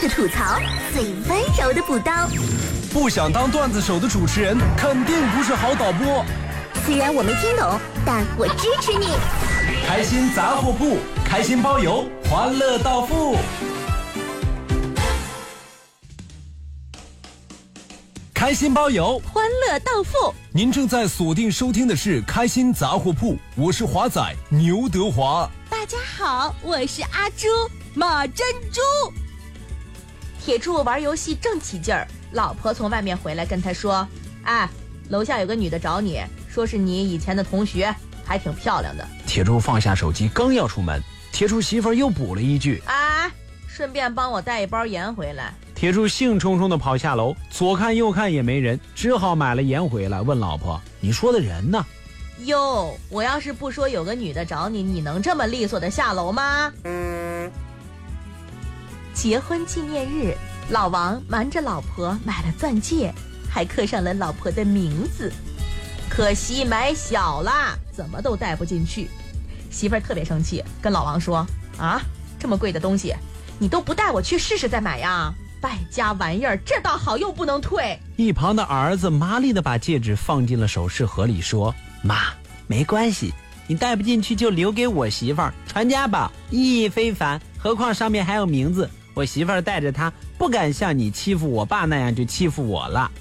的吐槽，最温柔的补刀。 不想当段子手的主持人，肯定不是好导播。 虽然我没听懂，但我支持你。 开心杂货铺，开心包邮，欢乐到付。开心包邮， 欢乐到付。 您正在锁定收听的是开心杂货铺，我是华仔牛德华。 大家好，我是阿朱马珍珠。铁柱玩游戏正起劲儿，老婆从外面回来跟他说：“哎，楼下有个女的找你，说是你以前的同学，还挺漂亮的。” 铁柱放下手机，刚要出门，铁柱媳妇儿又补了一句：“ 哎，顺便帮我带一包盐回来。” 铁柱兴冲冲地跑下楼，左看右看也没人，只好买了盐回来，问老婆：“你说的人呢？” 哟，我要是不说有个女的找你，你能这么利索的下楼吗？结婚纪念日，老王瞒着老婆买了钻戒，还刻上了老婆的名字，可惜买小了，怎么都戴不进去。媳妇儿特别生气，跟老王说：“啊，这么贵的东西，你都不带我去试试再买呀？败家玩意儿，这倒好，又不能退。” 一旁的儿子麻利地把戒指放进了首饰盒里，说：“妈，没关系，你带不进去就留给我媳妇儿，传家宝，意义非凡。何况上面还有名字，我媳妇儿带着它，不敢像你欺负我爸那样就欺负我了。”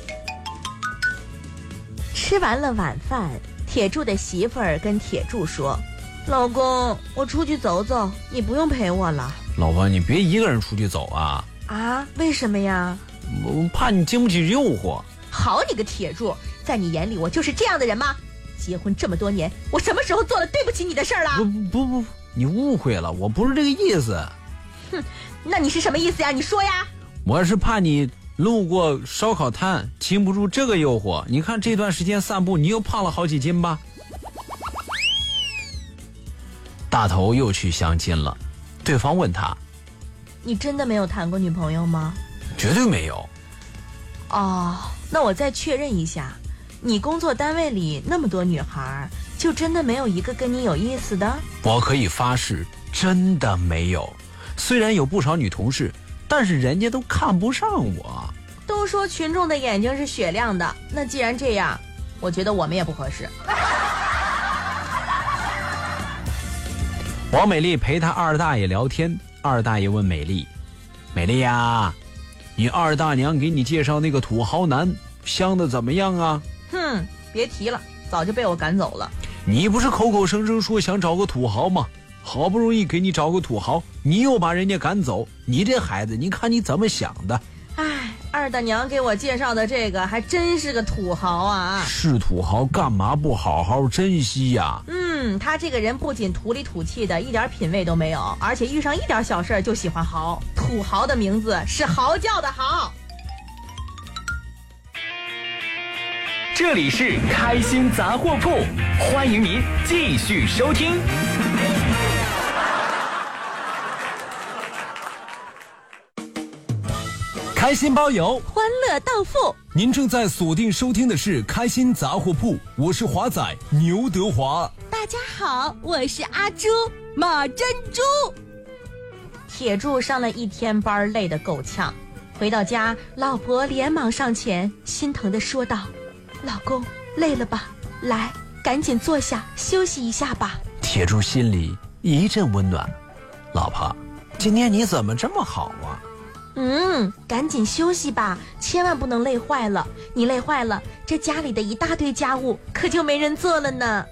吃完了晚饭，铁柱的媳妇儿跟铁柱说：“老公，我出去走走，你不用陪我了。” 老婆，你别一个人出去走啊！ 啊？为什么呀？ 我怕你经不起诱惑。 好你个铁柱，在你眼里我就是这样的人吗？结婚这么多年，我什么时候做了对不起你的事儿了？ 不，你误会了，我不是这个意思。 哼，那你是什么意思呀？你说呀。 我是怕你路过烧烤摊，经不住这个诱惑。你看这段时间散步，你又胖了好几斤吧？大头又去相亲了，对方问他：“ 你真的没有谈过女朋友吗？”“ 绝对没有。”“ 哦，那我再确认一下，你工作单位里那么多女孩，就真的没有一个跟你有意思的？”“ 我可以发誓，真的没有。虽然有不少女同事，但是人家都看不上我。”“ 都说群众的眼睛是雪亮的，那既然这样，我觉得我们也不合适。” 王美丽陪她二大爷聊天，二大爷问美丽：“美丽呀，你二大娘给你介绍那个土豪男，相的怎么样啊？”“ 哼，别提了，早就被我赶走了。”“ 你不是口口声声说想找个土豪吗？好不容易给你找个土豪，你又把人家赶走，你这孩子，你看你怎么想的？”“ 哎，二大娘给我介绍的这个还真是个土豪啊！”“ 是土豪，干嘛不好好珍惜呀？”“ 他这个人不仅土里土气的，一点品味都没有，而且遇上一点小事就喜欢豪。土豪的名字是嚎叫的嚎。” 这里是开心杂货铺，欢迎您继续收听。 开心包邮， 欢乐到付。 您正在锁定收听的是开心杂货铺，我是华仔牛德华。 大家好，我是阿朱马珍珠。铁柱上了一天班，累得够呛，回到家，老婆连忙上前，心疼地说道：“老公，累了吧？来，赶紧坐下休息一下吧。” 铁柱心里一阵温暖，老婆，今天你怎么这么好啊？ 赶紧休息吧，千万不能累坏了。你累坏了，这家里的一大堆家务可就没人做了呢。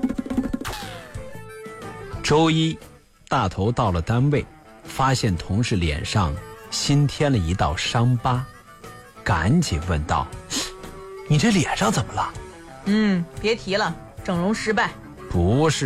周一，大头到了单位，发现同事脸上新添了一道伤疤，赶紧问道：“你这脸上怎么了？”“ 别提了，整容失败。”“ 不是。”